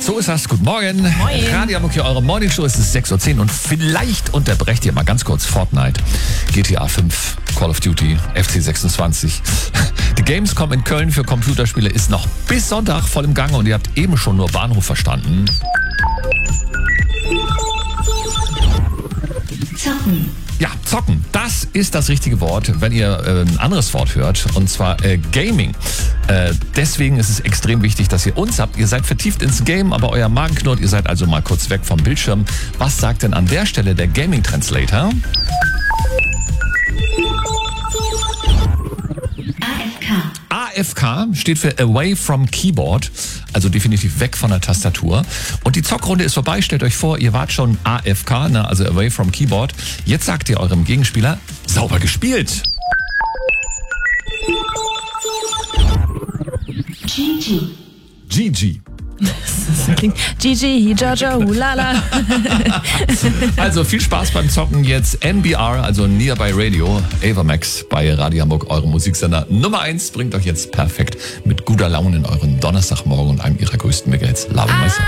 So ist das. Guten Morgen. Moin. Radio Hamburg hier, eure Morningshow. Es ist 6.10 Uhr und vielleicht unterbrecht ihr mal ganz kurz Fortnite, GTA 5, Call of Duty, FC 26. Die Gamescom in Köln für Computerspiele ist noch bis Sonntag voll im Gange und ihr habt eben schon nur Bahnhof verstanden. Zocken. Ja, zocken, das ist das richtige Wort, wenn ihr ein anderes Wort hört, und zwar Gaming. Deswegen ist es extrem wichtig, dass ihr uns habt. Ihr seid vertieft ins Game, aber euer Magen knurrt, ihr seid also mal kurz weg vom Bildschirm. Was sagt denn an der Stelle der Gaming Translator? AFK steht für Away from Keyboard, also definitiv weg von der Tastatur. Und die Zockrunde ist vorbei. Stellt euch vor, ihr wart schon AFK, also Away from Keyboard. Jetzt sagt ihr eurem Gegenspieler, sauber gespielt. GG. Das klingt Gigi, Jaja, Hulala. Also viel Spaß beim Zocken jetzt. NBR, also Nearby Radio, Ava Max bei Radio Hamburg, eurem Musiksender Nummer 1, bringt euch jetzt perfekt mit guter Laune in euren Donnerstagmorgen und einem ihrer größten Megahits. Love